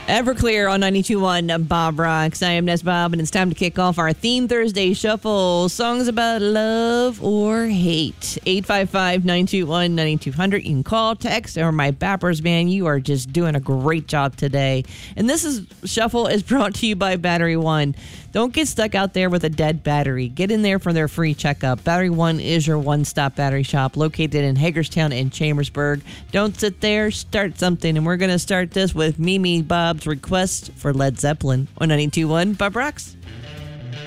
Everclear on 92.1 Bob Rocks. I am Ness Bob, and it's time to kick off our Theme Thursday Shuffle. Songs about love or hate. 855-921-9200. You can call, text, or my Bappers, man. You are just doing a great job today. And this Shuffle is brought to you by Battery One. Don't get stuck out there with a dead battery. Get in there for their free checkup. Battery One is your one-stop battery shop located in Hagerstown and Chambersburg. Don't sit there, start something. And we're going to start this with Mimi Bob's request for Led Zeppelin on 92.1 Bob Rocks.